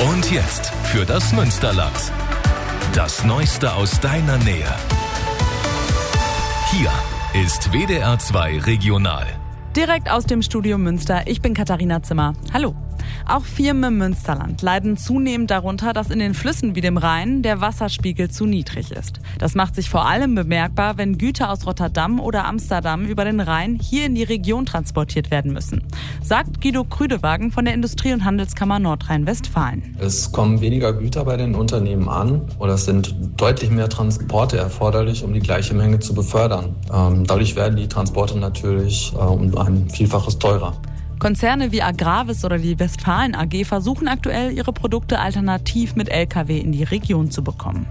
Und jetzt für das Münsterland. Das Neueste aus deiner Nähe. Hier ist WDR 2 Regional. Direkt aus dem Studio Münster, ich bin Katharina Zimmer. Hallo. Auch Firmen im Münsterland leiden zunehmend darunter, dass in den Flüssen wie dem Rhein der Wasserspiegel zu niedrig ist. Das macht sich vor allem bemerkbar, wenn Güter aus Rotterdam oder Amsterdam über den Rhein hier in die Region transportiert werden müssen, sagt Guido Krüdewagen von der Industrie- und Handelskammer Nordrhein-Westfalen. Es kommen weniger Güter bei den Unternehmen an oder es sind deutlich mehr Transporte erforderlich, um die gleiche Menge zu befördern. Dadurch werden die Transporte natürlich um ein Vielfaches teurer. Konzerne wie Agravis oder die Westfalen AG versuchen aktuell, ihre Produkte alternativ mit Lkw in die Region zu bekommen.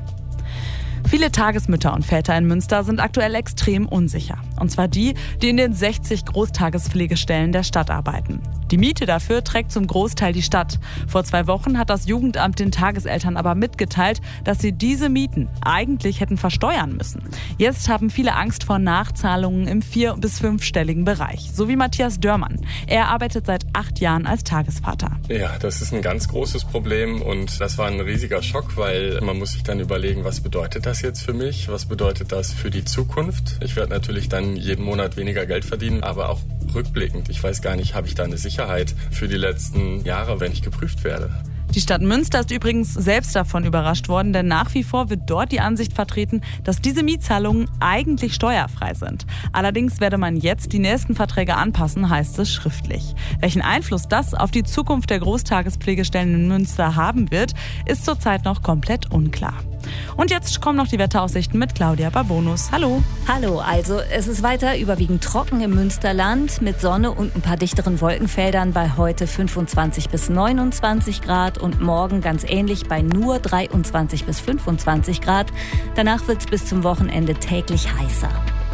Viele Tagesmütter und Väter in Münster sind aktuell extrem unsicher. Und zwar die in den 60 Großtagespflegestellen der Stadt arbeiten. Die Miete dafür trägt zum Großteil die Stadt. Vor 2 Wochen hat das Jugendamt den Tageseltern aber mitgeteilt, dass sie diese Mieten eigentlich hätten versteuern müssen. Jetzt haben viele Angst vor Nachzahlungen im 4- bis 5-stelligen Bereich. So wie Matthias Dörmann. Er arbeitet seit 8 Jahren als Tagesvater. Ja, das ist ein ganz großes Problem und das war ein riesiger Schock, weil man muss sich dann überlegen, was bedeutet das jetzt für mich? Was bedeutet das für die Zukunft? Ich werde natürlich dann jeden Monat weniger Geld verdienen, aber auch rückblickend. Ich weiß gar nicht, habe ich da eine Sicherheit für die letzten Jahre, wenn ich geprüft werde? Die Stadt Münster ist übrigens selbst davon überrascht worden, denn nach wie vor wird dort die Ansicht vertreten, dass diese Mietzahlungen eigentlich steuerfrei sind. Allerdings werde man jetzt die nächsten Verträge anpassen, heißt es schriftlich. Welchen Einfluss das auf die Zukunft der Großtagespflegestellen in Münster haben wird, ist zurzeit noch komplett unklar. Und jetzt kommen noch die Wetteraussichten mit Claudia Babonus. Hallo. Hallo, also es ist weiter überwiegend trocken im Münsterland mit Sonne und ein paar dichteren Wolkenfeldern bei heute 25 bis 29 Grad und morgen ganz ähnlich bei nur 23 bis 25 Grad. Danach wird es bis zum Wochenende täglich heißer.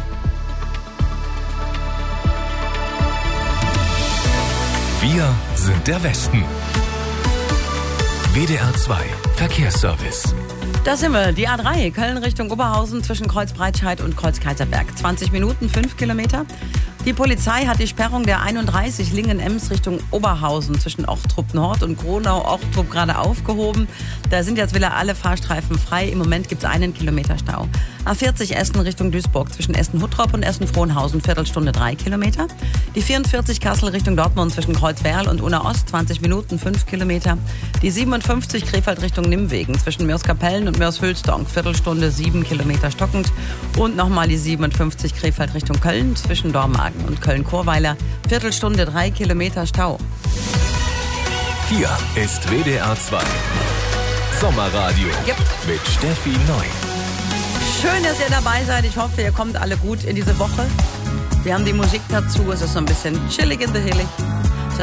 Wir sind der Westen. WDR 2 Verkehrsservice. Da sind wir, die A3, Köln Richtung Oberhausen zwischen Kreuz-Breitscheid und Kreuz-Kaiserberg. 20 Minuten, 5 Kilometer. Die Polizei hat die Sperrung der 31 Lingen-Ems Richtung Oberhausen zwischen Ochtrup Nord und Gronau-Ochtrup gerade aufgehoben. Da sind jetzt wieder alle Fahrstreifen frei. Im Moment gibt es 1 Kilometer Stau. A40 Essen Richtung Duisburg zwischen Essen-Huttrop und Essen-Frohnhausen, Viertelstunde 3 Kilometer. Die 44 Kassel Richtung Dortmund zwischen Kreuzwerl und Unna-Ost, 20 Minuten, 5 Kilometer. Die 57 Krefeld Richtung Nimwegen zwischen Mörs-Kapellen und Mörs-Hülsdonk, Viertelstunde 7 Kilometer stockend. Und nochmal die 57 Krefeld Richtung Köln zwischen Dormagen und Köln-Chorweiler, Viertelstunde 3 Kilometer Stau. Hier ist WDR 2 Sommerradio mit Steffi Neu. Schön, dass ihr dabei seid. Ich hoffe, ihr kommt alle gut in diese Woche. Wir haben die Musik dazu. Es ist so ein bisschen chillig in the hillig.